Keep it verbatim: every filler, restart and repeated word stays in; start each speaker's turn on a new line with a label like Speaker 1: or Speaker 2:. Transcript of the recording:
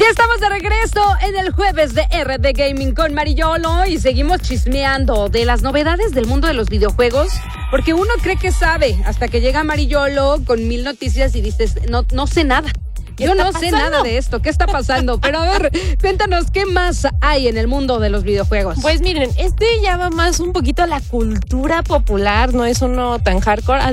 Speaker 1: Ya estamos de regreso en el jueves de R D Gaming con Mariolo y seguimos chismeando de las novedades del mundo de los videojuegos, porque uno cree que sabe hasta que llega Mariolo con mil noticias y dices, no, no sé nada. Yo no sé nada de esto. ¿Qué está pasando? Pero a ver, cuéntanos, ¿qué más hay en el mundo de los videojuegos?
Speaker 2: Pues miren, este ya va más un poquito a la cultura popular, no es uno tan hardcore.